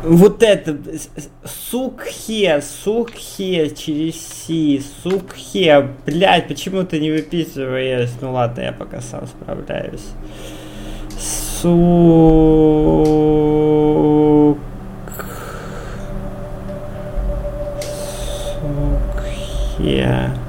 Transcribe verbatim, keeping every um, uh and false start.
Вот это, сукхе, сукхе через си, сукхе, блядь, почему ты не выписываешь? Ну ладно, я пока сам справляюсь. Сук... Сукхе...